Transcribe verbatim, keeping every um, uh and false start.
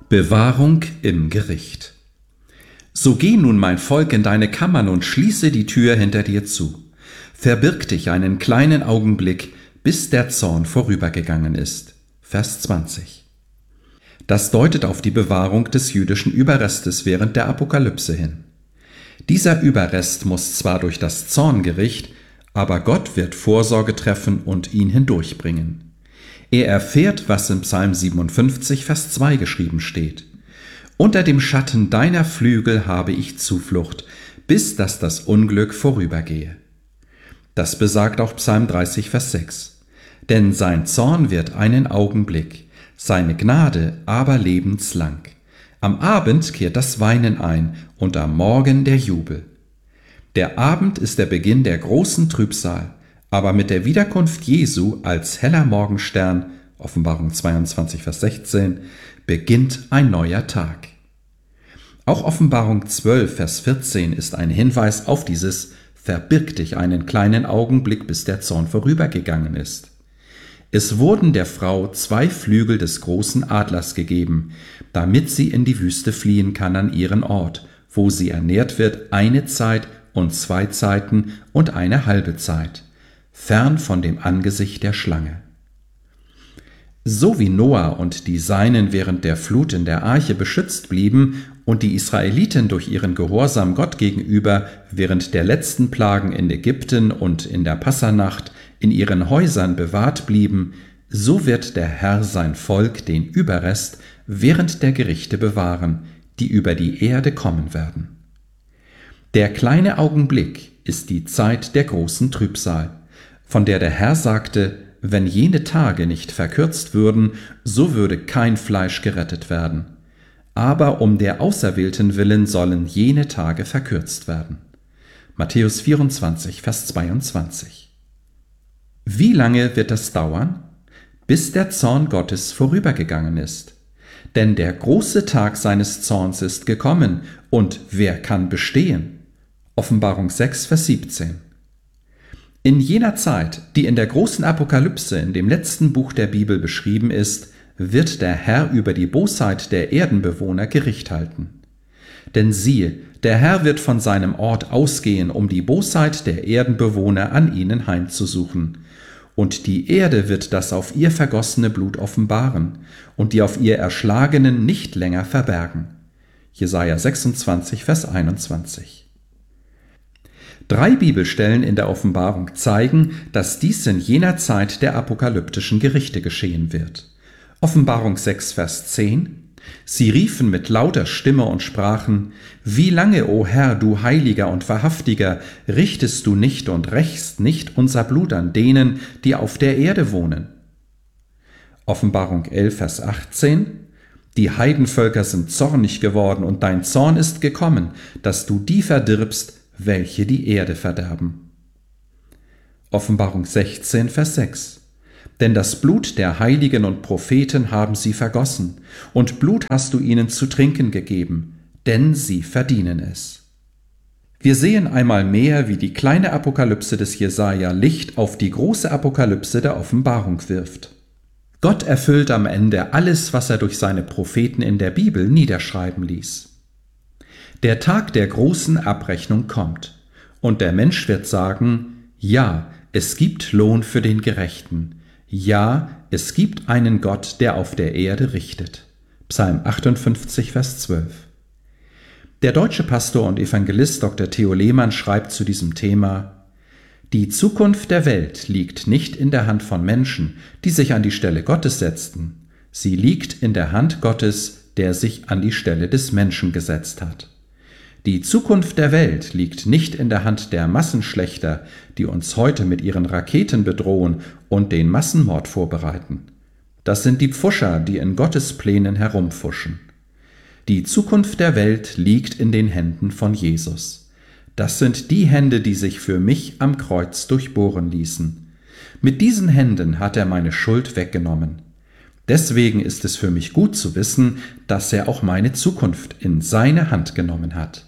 Bewahrung im Gericht. So geh nun, mein Volk, in deine Kammern und schließe die Tür hinter dir zu. Verbirg dich einen kleinen Augenblick, bis der Zorn vorübergegangen ist. Vers zwanzig. Das deutet auf die Bewahrung des jüdischen Überrestes während der Apokalypse hin. Dieser Überrest muss zwar durch das Zorngericht, aber Gott wird Vorsorge treffen und ihn hindurchbringen. Er erfährt, was im Psalm siebenundfünfzig, Vers zwei geschrieben steht. Unter dem Schatten deiner Flügel habe ich Zuflucht, bis dass das Unglück vorübergehe. Das besagt auch Psalm dreißig, Vers sechs. Denn sein Zorn wird einen Augenblick, seine Gnade aber lebenslang. Am Abend kehrt das Weinen ein und am Morgen der Jubel. Der Abend ist der Beginn der großen Trübsal, aber mit der Wiederkunft Jesu als heller Morgenstern, Offenbarung zweiundzwanzig, Vers sechzehn, beginnt ein neuer Tag. Auch Offenbarung zwölf, Vers vierzehn ist ein Hinweis auf dieses Verbirg dich einen kleinen Augenblick, bis der Zorn vorübergegangen ist. Es wurden der Frau zwei Flügel des großen Adlers gegeben, damit sie in die Wüste fliehen kann an ihren Ort, wo sie ernährt wird eine Zeit und zwei Zeiten und eine halbe Zeit, fern von dem Angesicht der Schlange. So wie Noah und die Seinen während der Flut in der Arche beschützt blieben und die Israeliten durch ihren Gehorsam Gott gegenüber während der letzten Plagen in Ägypten und in der Passanacht in ihren Häusern bewahrt blieben, so wird der Herr sein Volk, den Überrest, während der Gerichte bewahren, die über die Erde kommen werden. Der kleine Augenblick ist die Zeit der großen Trübsal, von der der Herr sagte, wenn jene Tage nicht verkürzt würden, so würde kein Fleisch gerettet werden. Aber um der Auserwählten willen sollen jene Tage verkürzt werden. Matthäus vierundzwanzig, Vers zweiundzwanzig. Wie lange wird das dauern? Bis der Zorn Gottes vorübergegangen ist. Denn der große Tag seines Zorns ist gekommen, und wer kann bestehen? Offenbarung sechs, Vers siebzehn. In jener Zeit, die in der großen Apokalypse in dem letzten Buch der Bibel beschrieben ist, wird der Herr über die Bosheit der Erdenbewohner Gericht halten. Denn siehe, der Herr wird von seinem Ort ausgehen, um die Bosheit der Erdenbewohner an ihnen heimzusuchen. Und die Erde wird das auf ihr vergossene Blut offenbaren und die auf ihr Erschlagenen nicht länger verbergen. Jesaja sechsundzwanzig, Vers einundzwanzig. Drei Bibelstellen in der Offenbarung zeigen, dass dies in jener Zeit der apokalyptischen Gerichte geschehen wird. Offenbarung sechs, Vers zehn. Sie riefen mit lauter Stimme und sprachen: Wie lange, o Herr, du Heiliger und Wahrhaftiger, richtest du nicht und rächst nicht unser Blut an denen, die auf der Erde wohnen? Offenbarung elf, Vers achtzehn. Die Heidenvölker sind zornig geworden und dein Zorn ist gekommen, dass du die verdirbst, welche die Erde verderben. Offenbarung sechzehn, Vers sechs. Denn das Blut der Heiligen und Propheten haben sie vergossen, und Blut hast du ihnen zu trinken gegeben, denn sie verdienen es. Wir sehen einmal mehr, wie die kleine Apokalypse des Jesaja Licht auf die große Apokalypse der Offenbarung wirft. Gott erfüllt am Ende alles, was er durch seine Propheten in der Bibel niederschreiben ließ. Der Tag der großen Abrechnung kommt, und der Mensch wird sagen: Ja, es gibt Lohn für den Gerechten. Ja, es gibt einen Gott, der auf der Erde richtet. Psalm achtundfünfzig, Vers zwölf. Der deutsche Pastor und Evangelist Doktor Theo Lehmann schreibt zu diesem Thema: Die Zukunft der Welt liegt nicht in der Hand von Menschen, die sich an die Stelle Gottes setzten. Sie liegt in der Hand Gottes, der sich an die Stelle des Menschen gesetzt hat. Die Zukunft der Welt liegt nicht in der Hand der Massenschlächter, die uns heute mit ihren Raketen bedrohen und den Massenmord vorbereiten. Das sind die Pfuscher, die in Gottes Plänen herumfuschen. Die Zukunft der Welt liegt in den Händen von Jesus. Das sind die Hände, die sich für mich am Kreuz durchbohren ließen. Mit diesen Händen hat er meine Schuld weggenommen. Deswegen ist es für mich gut zu wissen, dass er auch meine Zukunft in seine Hand genommen hat.